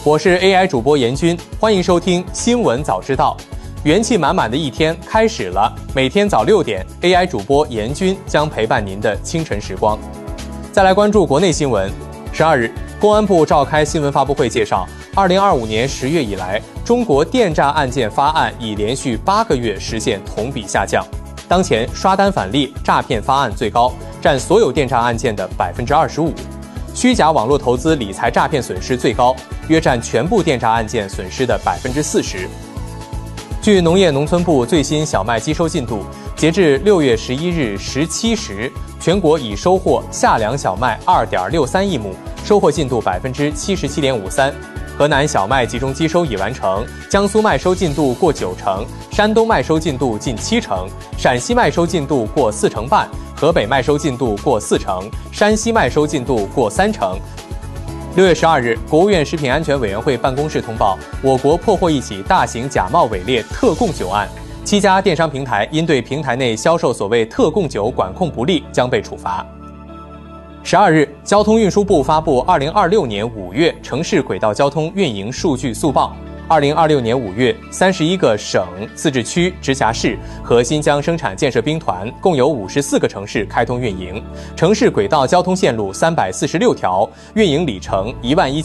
我是 AI 主播严军，欢迎收听新闻早知道。元气满满的一天开始了，每天早6点 ，AI 主播严军将陪伴您的清晨时光。再来关注国内新闻。12日，公安部召开新闻发布会介绍，2025年10月以来，中国电诈案件发案已连续8个月实现同比下降。当前刷单返利、诈骗发案最高，占所有电诈案件的25%。虚假网络投资理财诈骗损失最高，约占全部电诈案件损失的40%。据农业农村部最新小麦机收进度，截至6月11日17时，全国已收获夏粮小麦2.63亿亩，收获进度77.53%。河南小麦集中机收已完成，江苏麦收进度过90%，山东麦收进度近70%，陕西麦收进度过4成半，河北麦收进度过4成，山西麦收进度过3成。6月12日，国务院食品安全委员会办公室通报，我国破获一起大型假冒伪劣特供酒案，7家电商平台因对平台内销售所谓特供酒管控不力，将被处罚。12日，交通运输部发布2026年5月城市轨道交通运营数据速报。2026年5月，31个省、自治区、直辖市和新疆生产建设兵团共有54个城市开通运营，城市轨道交通线路346条，运营里程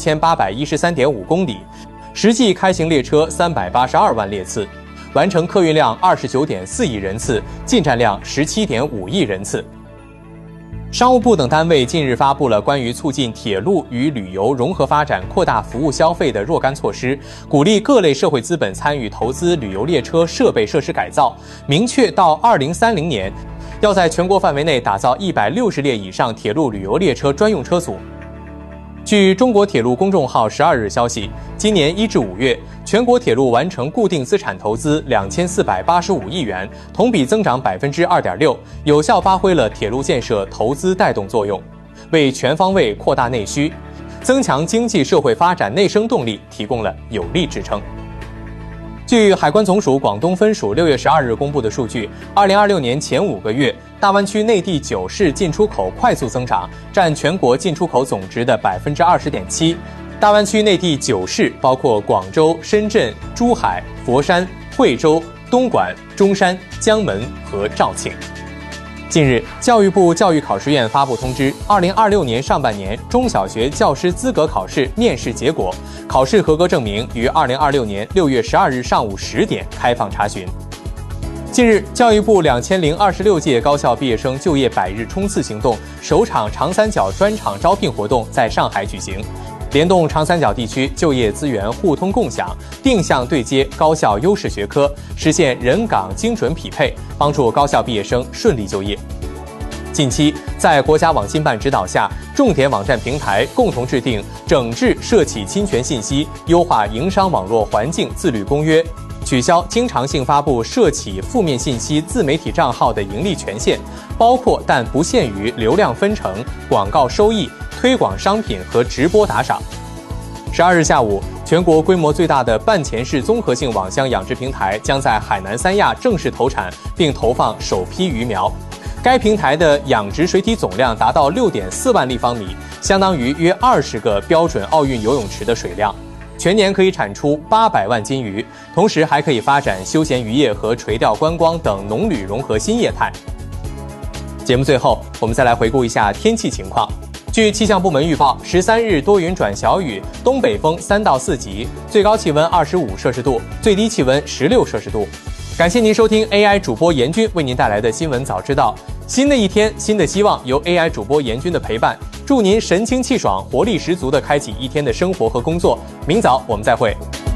11813.5公里，实际开行列车382万列次，完成客运量29.4亿人次，进站量17.5亿人次。商务部等单位近日发布了关于促进铁路与旅游融合发展、扩大服务消费的若干措施，鼓励各类社会资本参与投资旅游列车设备设施改造，明确到2030年要在全国范围内打造160列以上铁路旅游列车专用车组。据中国铁路公众号12日消息，今年1至5月，全国铁路完成固定资产投资2485亿元，同比增长2.6%，有效发挥了铁路建设投资带动作用，为全方位扩大内需、增强经济社会发展内生动力提供了有力支撑。据海关总署广东分署6月12日公布的数据，2026年前5个月，大湾区内地9市进出口快速增长，占全国进出口总值的20.7%。大湾区内地9市包括广州、深圳、珠海、佛山、惠州、东莞、中山、江门和肇庆。近日，教育部教育考试院发布通知，2026年上半年中小学教师资格考试面试结果，考试合格证明于2026年6月12日上午10点开放查询。近日，教育部2026届高校毕业生就业100日冲刺行动首场长三角专场招聘活动在上海举行，联动长三角地区就业资源互通共享，定向对接高校优势学科，实现人岗精准匹配，帮助高校毕业生顺利就业。近期，在国家网信办指导下，重点网站平台共同制定整治涉企侵权信息、优化营商网络环境自律公约，取消经常性发布涉企负面信息自媒体账号的盈利权限，包括但不限于流量分成、广告收益、推广商品和直播打赏。12日下午，全国规模最大的半潜式综合性网箱养殖平台将在海南三亚正式投产，并投放首批鱼苗。该平台的养殖水体总量达到6.4万立方米，相当于约20个标准奥运游泳池的水量，全年可以产出800万斤鱼，同时还可以发展休闲渔业和垂钓观光等农旅融合新业态。节目最后，我们再来回顾一下天气情况。据气象部门预报，13日多云转小雨，东北风3到4级，最高气温25摄氏度，最低气温16摄氏度。感谢您收听 AI 主播严军为您带来的新闻早知道。新的一天，新的希望，由 AI 主播严军的陪伴，祝您神清气爽、活力十足地开启一天的生活和工作。明早我们再会。